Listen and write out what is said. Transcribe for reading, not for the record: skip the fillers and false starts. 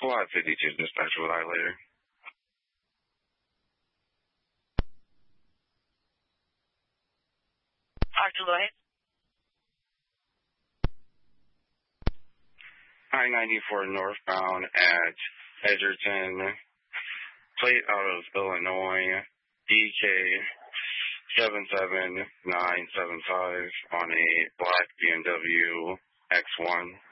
Quad 52 dispatch will I later. Dr. Lloyd? I-94 northbound at Edgerton, plate out of Illinois, DK 77975 on a black BMW X1.